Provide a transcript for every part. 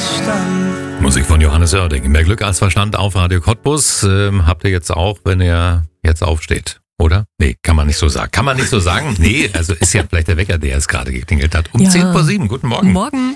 Verstand. Musik von Johannes Oerding. Mehr Glück als Verstand auf Radio Cottbus. Habt ihr jetzt auch, wenn ihr jetzt aufsteht, oder? Nee, kann man nicht so sagen. Kann man nicht so sagen? Nee, also ist ja vielleicht der Wecker, der es gerade geklingelt hat. Um 10:07. Guten Morgen. Morgen.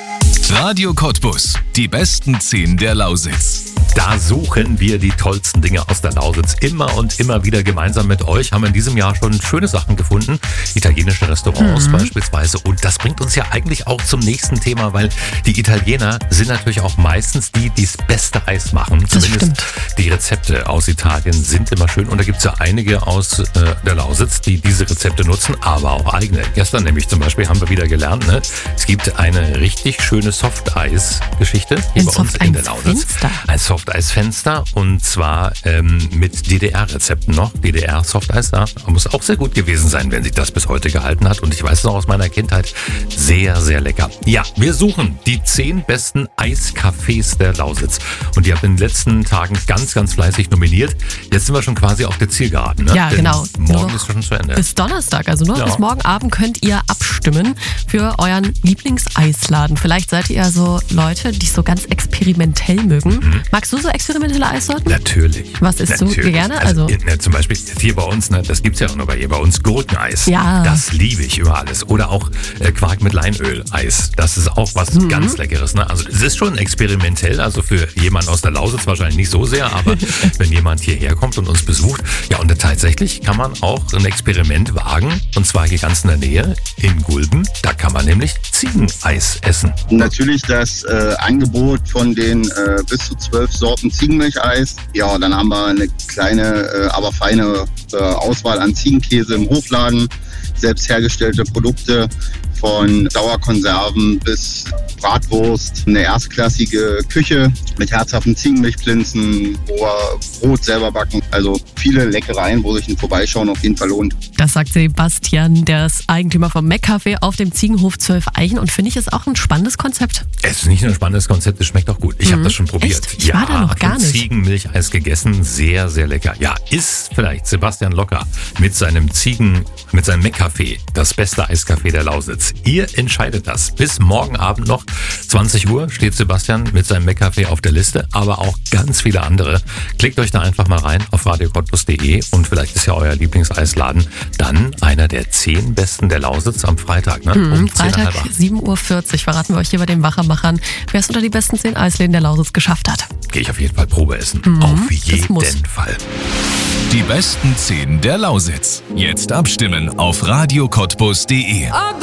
Radio Cottbus. Die besten 10 der Lausitz. Da suchen wir die tollsten Dinge aus der Lausitz immer und immer wieder gemeinsam mit euch. Haben in diesem Jahr schon schöne Sachen gefunden. Italienische Restaurants beispielsweise. Und das bringt uns ja eigentlich auch zum nächsten Thema, weil die Italiener sind natürlich auch meistens die, die das beste Eis machen. Zumindest die Rezepte aus Italien sind immer schön. Und da gibt es ja einige aus der Lausitz, die diese Rezepte nutzen, aber auch eigene. Gestern nämlich zum Beispiel haben wir wieder gelernt, ne? Es gibt eine richtig schöne Softeis-Geschichte hier bei uns in der Lausitz. Ein Softeisfenster und zwar mit DDR-Rezepten noch. DDR-Softeis, da muss auch sehr gut gewesen sein, wenn sich das bis heute gehalten hat. Und ich weiß es noch aus meiner Kindheit, sehr, sehr lecker. Ja, wir suchen die 10 besten Eiscafés der Lausitz. Und die habt in den letzten Tagen ganz, ganz fleißig nominiert. Jetzt sind wir schon quasi auf der Zielgeraden. Ne? Ja, denn genau. morgen ist schon zu Ende. Bis Donnerstag, also nur bis morgen Abend könnt ihr abstimmen für euren Lieblingseisladen. Vielleicht seid ihr ja so Leute, die so ganz experimentell mögen. Magst du so experimentelle Eissorten? Natürlich. Was isst du gerne? Also zum Beispiel hier bei uns, ne, das gibt's ja auch nur bei uns, Gurkeneis. Ja. Das liebe ich über alles. Oder auch Quark mit Leinöl-Eis. Das ist auch was ganz Leckeres. Ne? Also es ist schon experimentell, also für jemanden aus der Lausitz wahrscheinlich nicht so sehr, aber wenn jemand hierher kommt und uns besucht, ja, und tatsächlich kann man auch ein Experiment wagen, und zwar hier ganz in der Nähe, in Gulben. Da kann man nämlich Ziegeneis essen. Natürlich das Angebot von den bis zu 12 Sorten Ziegenmilcheis. Ja, dann haben wir eine kleine, aber feine Auswahl an Ziegenkäse im Hofladen, selbst hergestellte Produkte von Dauerkonserven bis Bratwurst, eine erstklassige Küche mit herzhaften Ziegenmilchplinzen, wo wir Brot selber backen. Also viele Leckereien, wo sich ein Vorbeischauen auf jeden Fall lohnt. das sagt Sebastian, der ist Eigentümer vom Meck-Café auf dem Ziegenhof 12 Eichen, und finde ich, ist auch ein spannendes Konzept. Es ist nicht nur ein spannendes Konzept, es schmeckt auch gut. Ich habe das schon probiert. Echt? Ich war da noch gar nicht. Ziegenmilcheis gegessen, sehr, sehr lecker. Ja, ist vielleicht Sebastian Locker mit seinem Meck-Café das beste Eiscafé der Lausitz. Ihr entscheidet das. Bis morgen Abend noch, 20 Uhr, steht Sebastian mit seinem Meck-Café auf der Liste, aber auch ganz viele andere. Klickt euch da einfach mal rein auf radiocottbus.de und vielleicht ist ja euer Lieblingseisladen dann einer der 10 besten der Lausitz am Freitag. Ne? Um Freitag 7:40 Uhr verraten wir euch hier bei den Wachermachern, wer es unter die besten 10 Eisläden der Lausitz geschafft hat. Gehe ich auf jeden Fall Probe essen. Auf jeden Fall. Die besten 10 der Lausitz. Jetzt abstimmen auf radiocottbus.de.